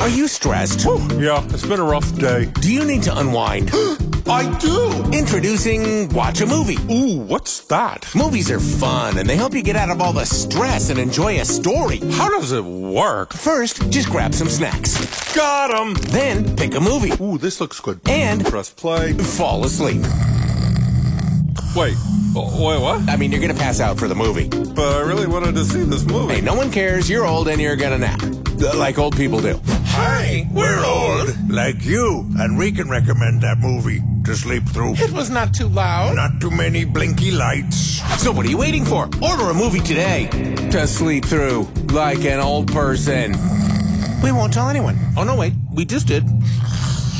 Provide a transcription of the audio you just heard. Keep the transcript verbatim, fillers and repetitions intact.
Are you stressed? Yeah, it's been a rough day. Do you need to unwind? I do! Introducing Watch a Movie. Ooh, what's that? Movies are fun, and they help you get out of all the stress and enjoy a story. How does it work? First, just grab some snacks. Got 'em! Then, pick a movie. Ooh, this looks good. And press play. Fall asleep. Wait, oh, wait, what? I mean, you're gonna pass out for the movie. But I really wanted to see this movie. Hey, no one cares. You're old and you're gonna nap. Like old people do. Hi, we're old, like you, and we can recommend that movie to sleep through. It was not too loud. Not too many blinky lights. So what are you waiting for? Order a movie today to sleep through like an old person. We won't tell anyone. Oh, no, wait. We just did.